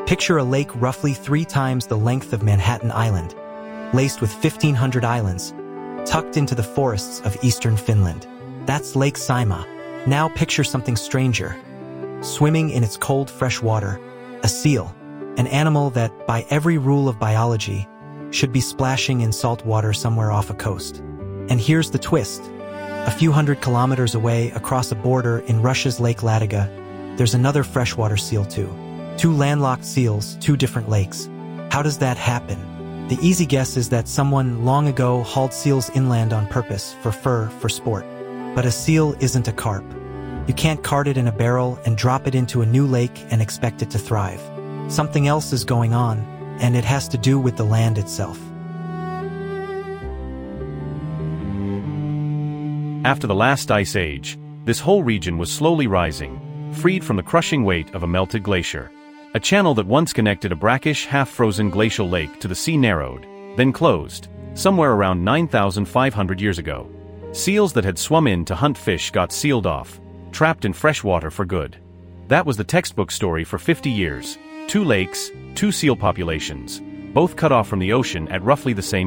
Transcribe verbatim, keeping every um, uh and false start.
Picture a lake roughly three times the length of Manhattan Island, laced with fifteen hundred islands, tucked into the forests of eastern Finland. That's Lake Saimaa. Now picture something stranger. Swimming in its cold, fresh water, a seal, an animal that, by every rule of biology, should be splashing in salt water somewhere off a coast. And here's the twist. A few hundred kilometers away, across a border in Russia's Lake Ladoga, there's another freshwater seal too. Two landlocked seals, two different lakes. How does that happen? The easy guess is that someone long ago hauled seals inland on purpose, for fur, for sport. But a seal isn't a carp. You can't cart it in a barrel and drop it into a new lake and expect it to thrive. Something else is going on, and it has to do with the land itself. After the last ice age, this whole region was slowly rising, freed from the crushing weight of a melted glacier. A channel that once connected a brackish, half-frozen glacial lake to the sea narrowed, then closed, somewhere around nine thousand five hundred years ago. Seals that had swum in to hunt fish got sealed off, trapped in fresh water for good. That was the textbook story for fifty years. Two lakes, two seal populations, both cut off from the ocean at roughly the same